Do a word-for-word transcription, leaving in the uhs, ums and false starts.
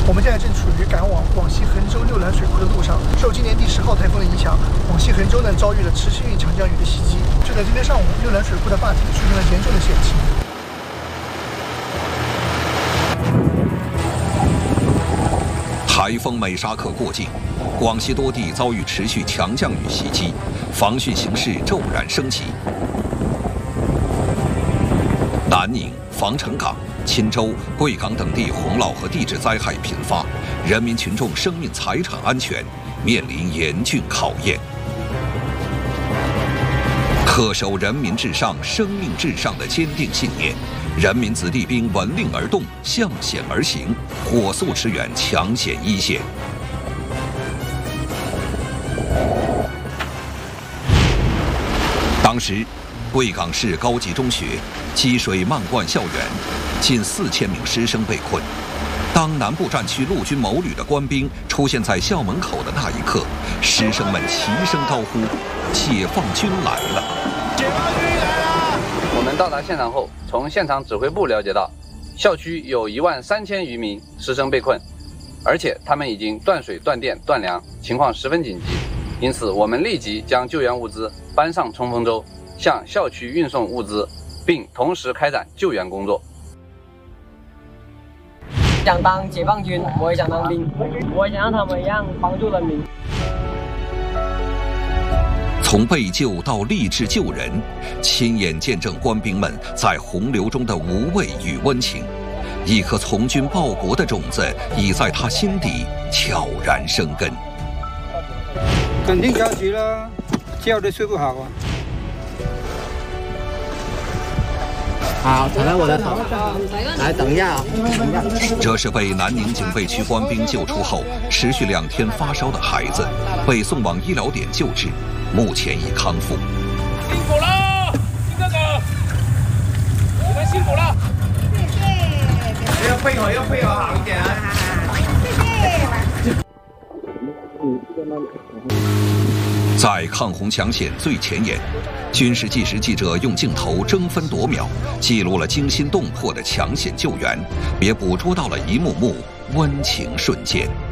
我们现在正处于赶往广西衡州六兰水库的路上。受今年第十号台风的影响，广西衡州呢遭遇了持续性强降雨的袭击。就在今天上午，六兰水库的坝体出现了严重的险情。 台风美沙克过境，广西多地遭遇持续强降雨袭击，防汛形势骤然升级。南宁、防城港、钦州、贵港等地洪涝和地质灾害频发，人民群众生命财产安全面临严峻考验。恪守人民至上、生命至上的坚定信念。 人民子弟兵闻令而动，向险而行，火速驰援抢险一线。当时，贵港市高级中学积水漫灌校园，近四千名师生被困。当南部战区陆军某旅的官兵出现在校门口的那一刻，师生们齐声高呼：“解放军来了！”解放军来了！ 我们到达现场后，从现场指挥部了解到，校区有一万三千余名师生被困，而且他们已经断水、断电、断粮，情况十分紧急。因此，我们立即将救援物资搬上冲锋舟，向校区运送物资，并同时开展救援工作。 想当解放军，我也想当兵，我想像他们一样帮助人民。 从被救到立志救人，亲眼见证官兵们在洪流中的无畏与温情，一颗从军报国的种子已在他心底悄然生根。 肯定着急了，觉都睡不好啊。 好，踩在我的头。来，等一下啊，等一下。 这是被南宁警备区官兵救出后，持续两天发烧的孩子，被送往医疗点救治。 目前已康复。 辛苦了，金哥哥，你们辛苦了。谢谢。要配合，要配合好一点啊。谢谢。 在抗洪抢险最前沿，军事纪实记者用镜头争分夺秒，记录了惊心动魄的抢险救援，也捕捉到了一幕幕温情瞬间。